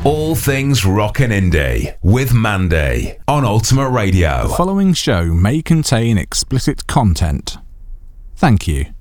All things rock and indie with Mandy on Ultimate Radio. The following show may contain explicit content. Thank you.